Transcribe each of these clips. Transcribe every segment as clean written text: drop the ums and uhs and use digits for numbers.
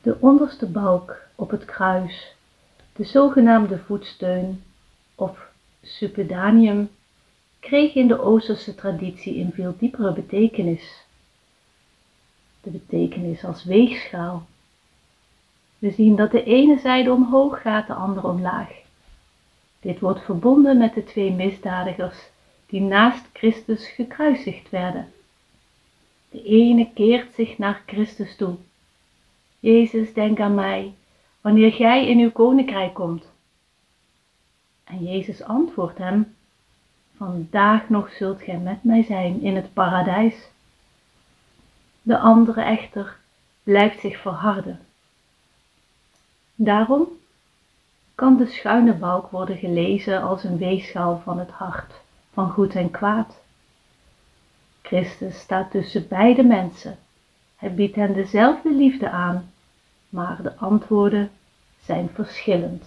De onderste balk op het kruis, de zogenaamde voetsteun of suppedanium, kreeg in de Oosterse traditie een veel diepere betekenis. De betekenis als weegschaal. We zien dat de ene zijde omhoog gaat, de andere omlaag. Dit wordt verbonden met de twee misdadigers die naast Christus gekruisigd werden. De ene keert zich naar Christus toe. Jezus, denk aan mij, wanneer gij in uw koninkrijk komt. En Jezus antwoordt hem, vandaag nog zult gij met mij zijn in het paradijs. De andere echter blijft zich verharden. Daarom kan de schuine balk worden gelezen als een weegschaal van het hart, van goed en kwaad. Christus staat tussen beide mensen. Hij biedt hen dezelfde liefde aan, maar de antwoorden zijn verschillend.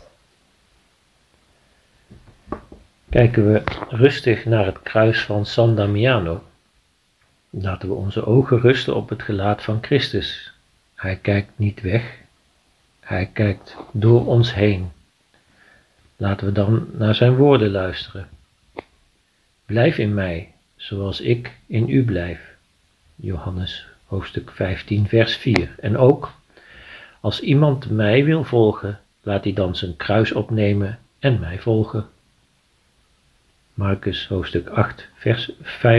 Kijken we rustig naar het kruis van San Damiano. Laten we onze ogen rusten op het gelaat van Christus. Hij kijkt niet weg, hij kijkt door ons heen. Laten we dan naar zijn woorden luisteren. Blijf in mij, zoals ik in u blijf. Johannes hoofdstuk 15 vers 4. En ook, als iemand mij wil volgen, laat hij dan zijn kruis opnemen en mij volgen. Marcus hoofdstuk 8 vers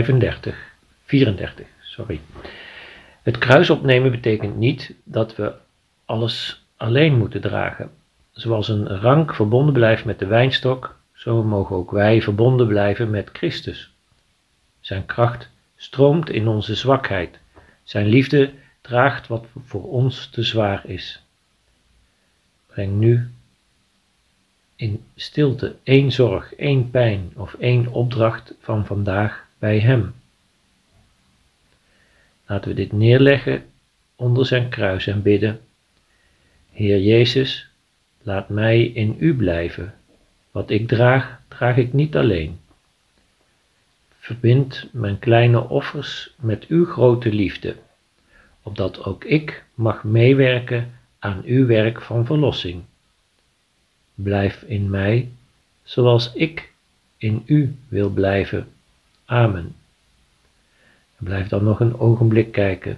34. Het kruis opnemen betekent niet dat we alles alleen moeten dragen. Zoals een rank verbonden blijft met de wijnstok, zo mogen ook wij verbonden blijven met Christus. Zijn kracht stroomt in onze zwakheid. Zijn liefde draagt wat voor ons te zwaar is. Breng nu in stilte één zorg, één pijn of één opdracht van vandaag bij hem. Laten we dit neerleggen onder zijn kruis en bidden. Heer Jezus, laat mij in u blijven. Wat ik draag, draag ik niet alleen. Verbind mijn kleine offers met uw grote liefde, opdat ook ik mag meewerken aan uw werk van verlossing. Blijf in mij, zoals ik in u wil blijven. Amen. Blijf dan nog een ogenblik kijken.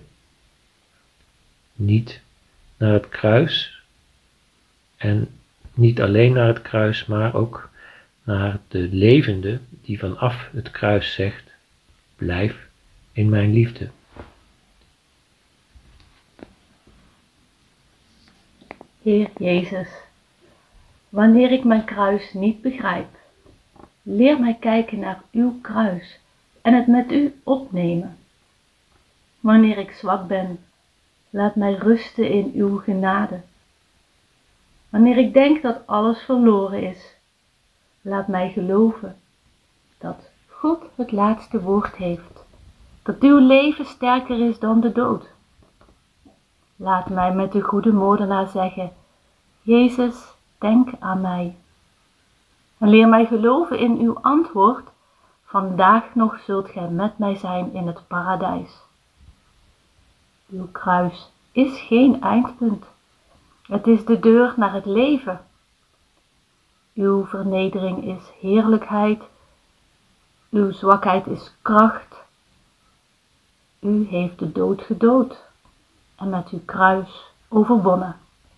Niet naar het kruis en niet alleen naar het kruis, maar ook naar de levende die vanaf het kruis zegt, blijf in mijn liefde. Heer Jezus, wanneer ik mijn kruis niet begrijp, leer mij kijken naar uw kruis en het met u opnemen. Wanneer ik zwak ben, laat mij rusten in uw genade. Wanneer ik denk dat alles verloren is, laat mij geloven dat God het laatste woord heeft, dat uw leven sterker is dan de dood. Laat mij met de goede moordenaar zeggen, Jezus, denk aan mij. En leer mij geloven in uw antwoord, vandaag nog zult gij met mij zijn in het paradijs. Uw kruis is geen eindpunt, het is de deur naar het leven. Uw vernedering is heerlijkheid, uw zwakheid is kracht. U heeft de dood gedood en met uw kruis overwonnen.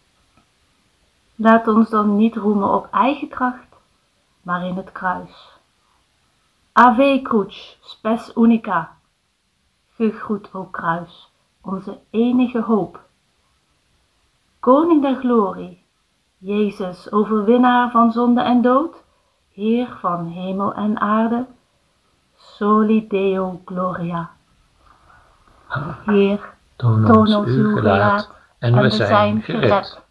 Laat ons dan niet roemen op eigen kracht, maar in het kruis. Ave cruce, spes unica. Gegroet, o kruis, onze enige hoop. Koning der glorie, Jezus, overwinnaar van zonde en dood, Heer van hemel en aarde, soli Deo gloria. Heer, toon ons uw gelaat en we zijn gered.